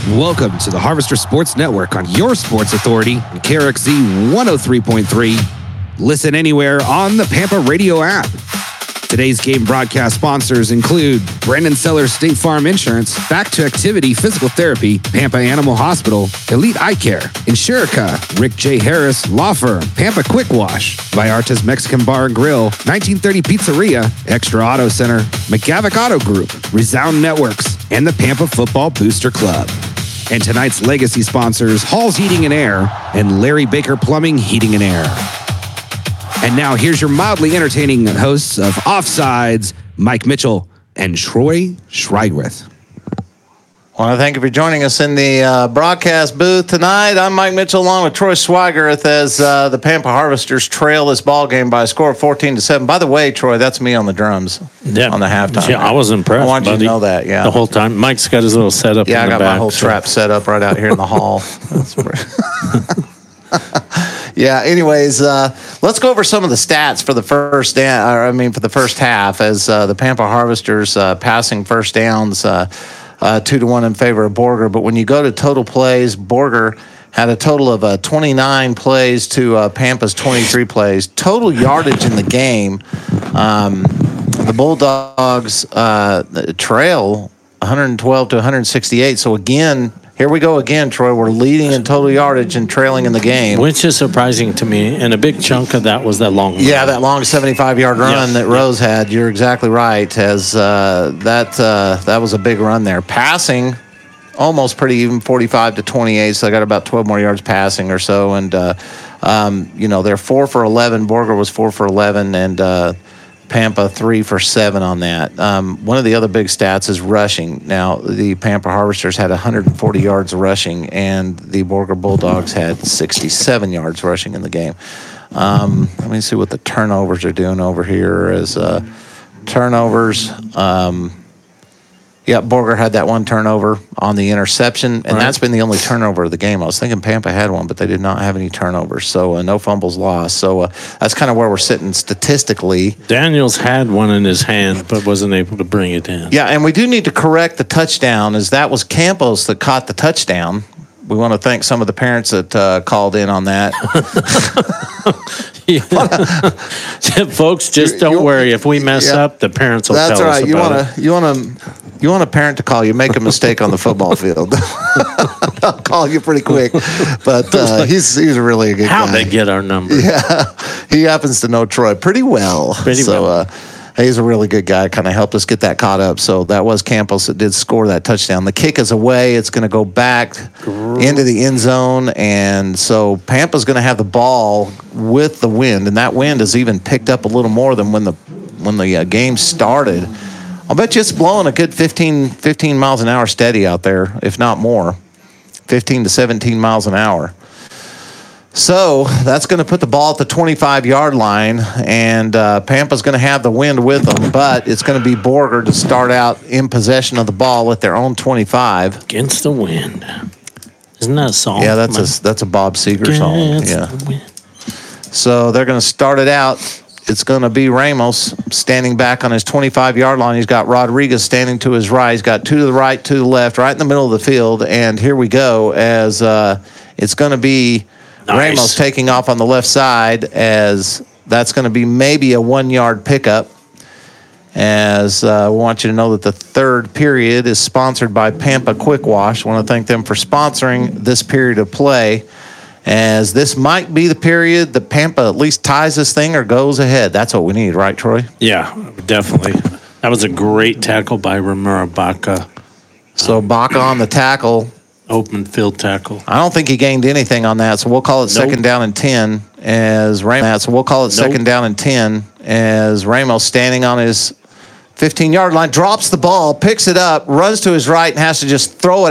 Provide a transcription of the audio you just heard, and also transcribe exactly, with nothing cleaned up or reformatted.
Welcome to the Harvester Sports Network on your sports authority, K R X Z one oh three point three. Listen anywhere on the Pampa Radio app. Today's game broadcast sponsors include Brandon Sellers State Farm Insurance, Back to Activity Physical Therapy, Pampa Animal Hospital, Elite Eye Care, Insurica, Rick J. Harris Law Firm, Pampa Quick Wash, Vallarta's Mexican Bar and Grill, nineteen thirty Pizzeria, Extra Auto Center, McGavick Auto Group, Resound Networks, and the Pampa Football Booster Club. And tonight's legacy sponsors, Hall's Heating and Air and Larry Baker Plumbing, Heating and Air. And now here's your mildly entertaining hosts of Offsides, Mike Mitchell and Troy Schreigrith. I want to thank you for joining us in the uh, broadcast booth tonight. I'm Mike Mitchell along with Troy Schreigrith as uh, the Pampa Harvesters trail this ball game by a score of fourteen to seven. By the way, Troy, that's me on the drums yeah. on the halftime. Yeah, I was impressed. I want you buddy. to know that, yeah. The whole time. Mike's got his little setup yeah, in the I got back, my whole so. trap set up right out here in the hall. That's Yeah, anyways, uh, let's go over some of the stats for the first down, or I mean for the first half as uh, the Pampa Harvesters uh, passing first downs uh, uh, two to one in favor of Borger. But when you go to total plays, Borger had a total of uh, twenty-nine plays to uh, Pampa's twenty-three plays. Total yardage in the game, um, the Bulldogs uh, trail one twelve to one sixty-eight. So again, here we go again, Troy. We're leading in total yardage and trailing in the game. Which is surprising to me, and a big chunk of that was that long run. Yeah, that long seventy-five-yard run yeah. that Rose had. You're exactly right. As uh, that uh, that was a big run there. Passing, almost pretty even, forty-five to twenty-eight. So I got about twelve more yards passing or so. And uh, um, you know, they're four for eleven. Borger was four for eleven, and uh, Pampa three for seven on that. Um, one of the other big stats is rushing. Now, the Pampa Harvesters had one hundred forty yards rushing, and the Borger Bulldogs had sixty-seven yards rushing in the game. Um, let me see what the turnovers are doing over here. As uh, turnovers, um, yeah, Borger had that one turnover on the interception, and right. that's been the only turnover of the game. I was thinking Pampa had one, but they did not have any turnovers, so uh, no fumbles lost. So uh, that's kind of where we're sitting statistically. Daniels had one in his hand, but wasn't able to bring it in. Yeah, and we do need to correct the touchdown, as that was Campos that caught the touchdown. We want to thank some of the parents that uh, called in on that. Folks, just don't you, worry. If we mess yeah, up, the parents will that's tell right. us you about wanna, it. You want to you want a parent to call you, make a mistake on the football field. I'll call you pretty quick. But uh, he's he's really a good How'd guy. How'd they get our number? Yeah, he happens to know Troy pretty well. Pretty so, well. Uh, he's a really good guy, kind of helped us get that caught up. So that was Campos that did score that touchdown. The kick is away. It's going to go back into the end zone. And so Pampa's going to have the ball with the wind. And that wind has even picked up a little more than when the when the uh, game started. I'll bet you it's blowing a good fifteen, fifteen miles an hour steady out there, if not more. fifteen to seventeen miles an hour. So that's going to put the ball at the twenty-five-yard line, and uh, Pampa's going to have the wind with them, but it's going to be Borger to start out in possession of the ball at their own twenty-five. Against the wind. Isn't that a song? Yeah, that's a, that's a Bob Seger song. Against yeah. the wind. So they're going to start it out. It's going to be Ramos standing back on his twenty-five-yard line. He's got Rodriguez standing to his right. He's got two to the right, two to the left, right in the middle of the field. And here we go as uh, it's going to be nice. Ramos taking off on the left side, as that's going to be maybe a one-yard pickup. As uh, we want you to know that the third period is sponsored by Pampa Quick Wash. I want to thank them for sponsoring this period of play, as this might be the period that Pampa at least ties this thing or goes ahead. That's what we need, right, Troy? Yeah, definitely. That was a great tackle by Romero Baca. So Baca on the tackle. Open field tackle. I don't think he gained anything on that, so we'll call it nope. second down and ten as Ramos. So we'll call it nope. second down and ten as Ramos standing on his fifteen-yard line, drops the ball, picks it up, runs to his right, and has to just throw it